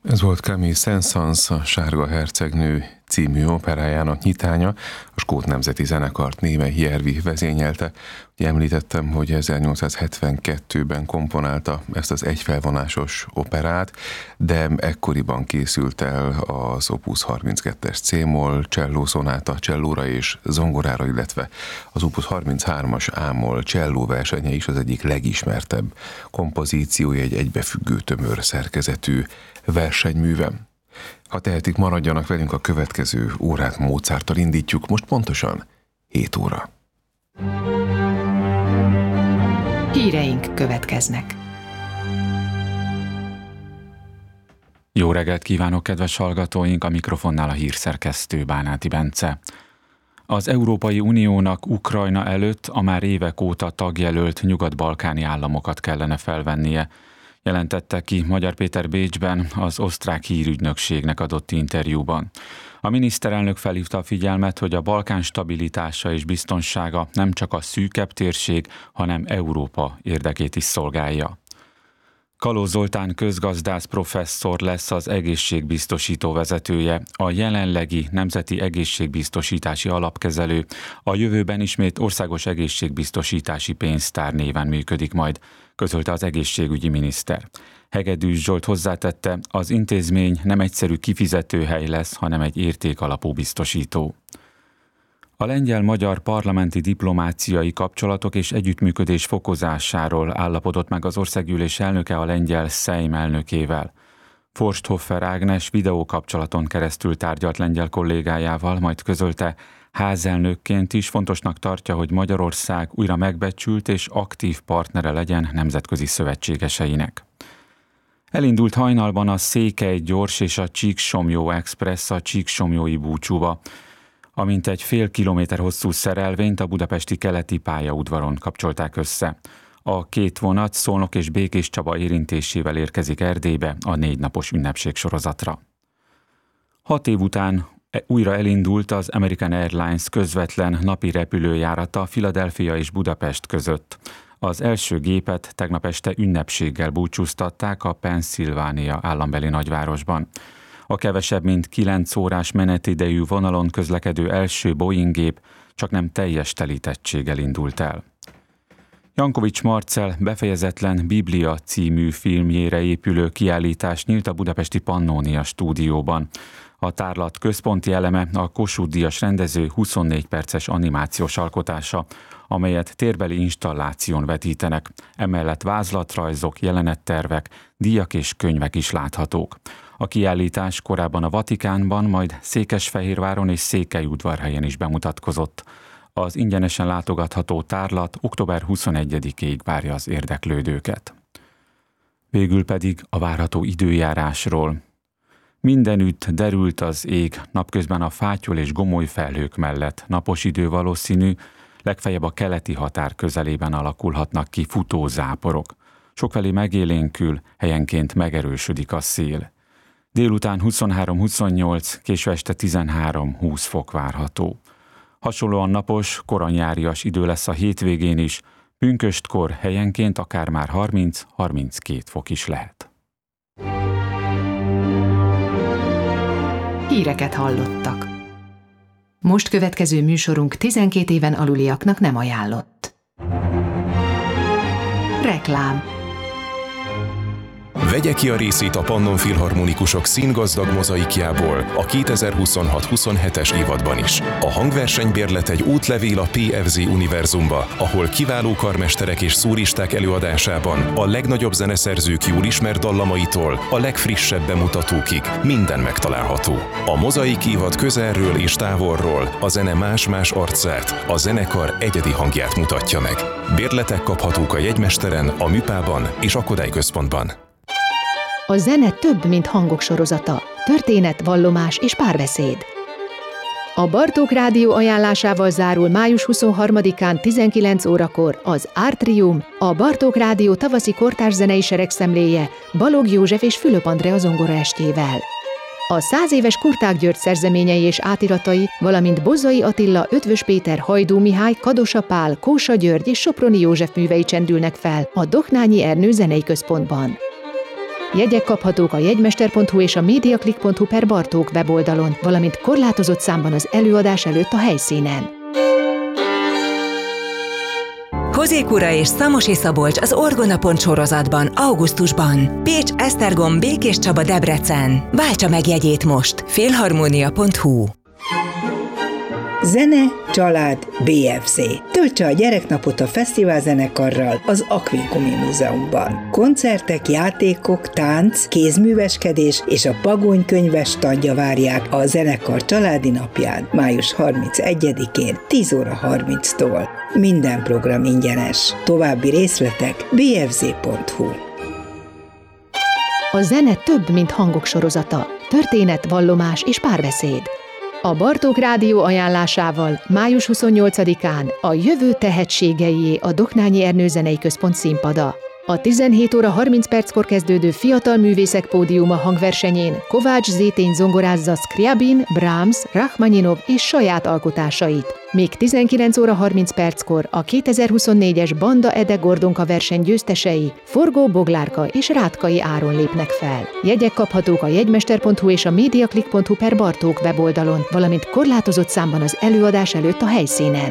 Ez volt Camille Saint-Saëns, a Sárga hercegnő című operájának nyitánya, a Skót Nemzeti Zenekart Németh Järvi vezényelte. Ugye említettem, hogy 1872-ben komponálta ezt az egyfelvonásos operát, de ekkoriban készült el az Opus 32-es C-moll, cselló szonáta csellóra és zongorára, illetve az Opus 33-as A-moll cselló versenye is az egyik legismertebb kompozíciója, egy egybefüggő tömör szerkezetű versenyműve. Ha tehetik, maradjanak velünk, a következő órát Mozarttal indítjuk, most pontosan 7 óra. Híreink következnek. Jó reggelt kívánok, kedves hallgatóink! A mikrofonnál a hírszerkesztő Bánáti Bence. Az Európai Uniónak Ukrajna előtt a már évek óta tagjelölt nyugat-balkáni államokat kellene felvennie, jelentette ki Magyar Péter Bécsben az osztrák hírügynökségnek adott interjúban. A miniszterelnök felhívta a figyelmet, hogy a Balkán stabilitása és biztonsága nem csak a szűkebb térség, hanem Európa érdekét is szolgálja. Kalóz Zoltán közgazdász professzor lesz az egészségbiztosító vezetője, a jelenlegi Nemzeti Egészségbiztosítási Alapkezelő, a jövőben ismét Országos Egészségbiztosítási Pénztár néven működik majd, közölte az egészségügyi miniszter. Hegedűs Zsolt hozzátette, az intézmény nem egyszerű kifizetőhely lesz, hanem egy értékalapú biztosító. A lengyel-magyar parlamenti diplomáciai kapcsolatok és együttműködés fokozásáról állapodott meg az országgyűlés elnöke a lengyel Szejm elnökével. Forsthoffer Ágnes videókapcsolaton keresztül tárgyalt lengyel kollégájával, majd közölte, házelnökként is fontosnak tartja, hogy Magyarország újra megbecsült és aktív partnere legyen nemzetközi szövetségeseinek. Elindult hajnalban a Székely gyors és a Csíksomlyó Express a csíksomlyói búcsúba, amint egy fél kilométer hosszú szerelvényt a budapesti keleti pályaudvaron kapcsolták össze. A két vonat Szolnok és Békéscsaba érintésével érkezik Erdélybe a 4 napos ünnepségsorozatra. 6 év után újra elindult az American Airlines közvetlen napi repülőjárata Philadelphia és Budapest között. Az első gépet tegnap este ünnepséggel búcsúztatták a Pennsylvania állambeli nagyvárosban. A kevesebb mint 9 órás menetidejű vonalon közlekedő első Boeing gép csaknem teljes telítettséggel indult el. Jankovics Marcell befejezetlen Biblia című filmjére épülő kiállítás nyílt a budapesti Pannónia stúdióban. A tárlat központi eleme a Kossuth-díjas rendező 24 perces animációs alkotása, amelyet térbeli installáción vetítenek. Emellett vázlatrajzok, jelenettervek, díjak és könyvek is láthatók. A kiállítás korábban a Vatikánban, majd Székesfehérváron és Székelyudvarhelyen is bemutatkozott. Az ingyenesen látogatható tárlat október 21-ig várja az érdeklődőket. Végül pedig a várható időjárásról. Mindenütt derült az ég, napközben a fátyol és gomoly felhők mellett napos idő valószínű, legfeljebb a keleti határ közelében alakulhatnak ki futózáporok. Sokfelé megélénkül, helyenként megerősödik a szél. Délután 23-28, késő este 13-20 fok várható. Hasonlóan napos, koranyárias idő lesz a hétvégén is, pünköstkor helyenként akár már 30-32 fok is lehet. Híreket hallottak. Most következő műsorunk 12 éven aluliaknak nem ajánlott. Reklám. Vegye ki a részét a Pannon Filharmonikusok színgazdag mozaikjából a 2026-27-es évadban is. A hangversenybérlet egy útlevél a PFZ univerzumba, ahol kiváló karmesterek és szóristák előadásában a legnagyobb zeneszerzők jól ismert dallamaitól a legfrissebb bemutatókig minden megtalálható. A mozaik évad közelről és távolról a zene más-más arcát, a zenekar egyedi hangját mutatja meg. Bérletek kaphatók a jegymesteren, a Műpában és a Kodály Központban. A zene több, mint hangok sorozata, történet, vallomás és párbeszéd. A Bartók Rádió ajánlásával zárul május 23-án 19 órakor az Artrium, a Bartók Rádió tavaszi kortárs zenei seregszemléje Balogh József és Fülöp Andrea zongoraestével. A 100 éves Kurták György szerzeményei és átiratai, valamint Bozzai Attila, Ötvös Péter, Hajdú Mihály, Kadosa Pál, Kósa György és Soproni József művei csendülnek fel a Doknányi Ernő Zenei Központban. Jegyek kaphatók a jegymester.hu és a mediaclick.hu/Bartók weboldalon, valamint korlátozott számban az előadás előtt a helyszínen. Hozékura és Szamosi Szabolcs az Orgona sorozatban augusztusban. Pécs, Esztergom, Békés Csaba, Debrecen. Váltsa meg jegyét most. Félharmónia.hu. Zene, család, BFZ. Töltse a gyereknapot a fesztiválzenekarral az Aquincumi Múzeumban. Koncertek, játékok, tánc, kézműveskedés és a Pagony könyves standja várják a zenekar családi napján, május 31-én 10 óra 30-tól. Minden program ingyenes. További részletek bfz.hu. A zene több, mint hangok sorozata. Történet, vallomás és párbeszéd. A Bartók Rádió ajánlásával május 28-án a Jövő tehetségeié a Doknányi Ernő Zenei Központ színpada. A 17 óra 30 perckor kezdődő Fiatal Művészek Pódiuma hangversenyén Kovács Zétény zongorázza Scriabin, Brahms, Rachmaninov és saját alkotásait. Még 19 óra 30 perckor a 2024-es Banda Ede Gordonka verseny győztesei Forgó Boglárka és Rátkai Áron lépnek fel. Jegyek kaphatók a jegymester.hu és a mediaclick.hu/Bartók weboldalon, valamint korlátozott számban az előadás előtt a helyszínen.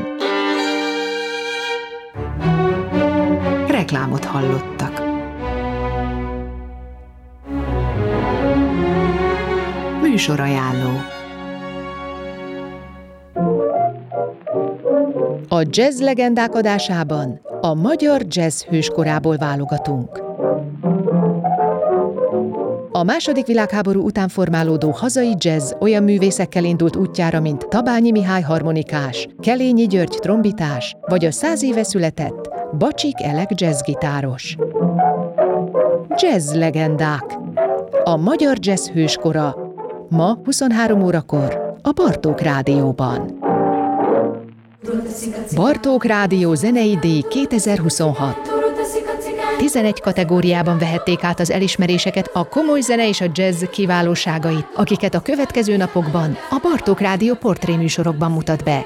Reklámot hallottak. Műsorajánló. A jazz legendák adásában a magyar jazz hőskorából válogatunk. A II. Világháború után formálódó hazai jazz olyan művészekkel indult útjára, mint Tabányi Mihály harmonikás, Kelényi György trombitás, vagy a 100 éve született Bacsik Elek jazzgitáros. Jazz legendák. A magyar jazz hőskora. Ma 23 órakor a Bartók Rádióban. Bartók Rádió zenei díj 2026. 11 kategóriában vehették át az elismeréseket a komoly zene és a jazz kiválóságait, akiket a következő napokban a Bartók Rádió portréműsorokban mutat be.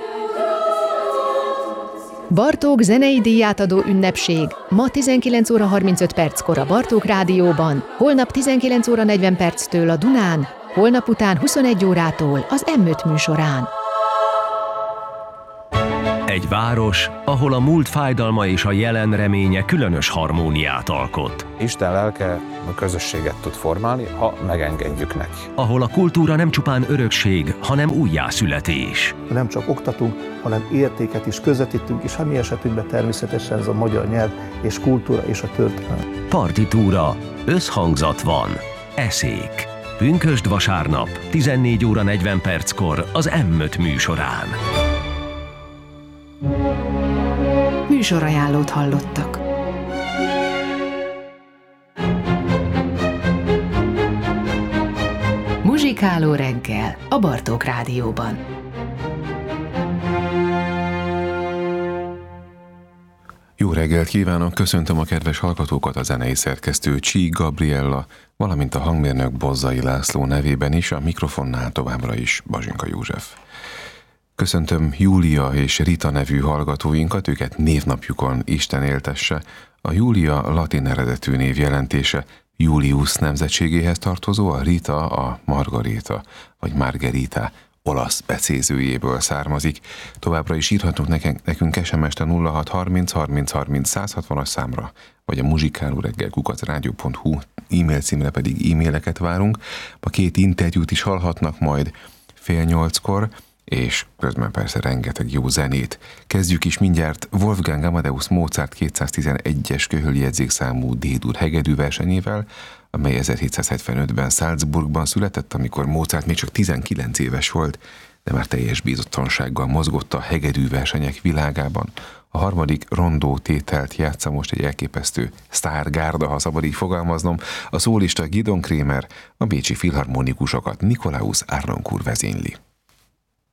Bartók zenei díjátadó ünnepség ma 19 óra 35 perckor a Bartók Rádióban, holnap 19 óra 40 perctől a Dunán, holnap után 21 órától az M5 műsorán. Egy város, ahol a múlt fájdalma és a jelen reménye különös harmóniát alkot. Isten lelke a közösséget tud formálni, ha megengedjük neki. Ahol a kultúra nem csupán örökség, hanem újjászületés. Nem csak oktatunk, hanem értéket is közvetítünk, és mi esetünkben természetesen ez a magyar nyelv és kultúra és a történelem. Partitúra, összhangzat van, eszék. Pünkösd vasárnap, 14 óra 40 perckor az M5 műsorán. Műsorajánlót hallottak. Muzsikáló reggel a Bartók Rádióban. Jó reggelt kívánok, köszöntöm a kedves hallgatókat, a zenei szerkesztő Csík Gabriella, valamint a hangmérnök Bozzai László nevében is, a mikrofonnál továbbra is Bazsinka József. Köszöntöm Júlia és Rita nevű hallgatóinkat, őket névnapjukon Isten éltesse. A Júlia latin eredetű név jelentése Julius nemzetségéhez tartozó, a Rita a Margarita vagy Margherita olasz becézőjéből származik. Továbbra is írhatunk nekünk SMS-t a 0630 30 30 160-as számra, vagy a muzsikálóreggel@radio.hu e-mail címre pedig e-maileket várunk. A 2 interjút is hallhatnak majd 7:30-kor, és közben persze rengeteg jó zenét. Kezdjük is mindjárt Wolfgang Amadeus Mozart 211-es köhöljegyzékszámú D-dur hegedű versenyével, amely 1775-ben Salzburgban született, amikor Mozart még csak 19 éves volt, de már teljes bizonyossággal mozgott a hegedű versenyek világában. A harmadik rondó tételt játsza most egy elképesztő sztárgárda, ha szabad így fogalmaznom. A szólista Gidon Kremer, a bécsi filharmonikusokat Nikolaus Arnoncourt vezényli.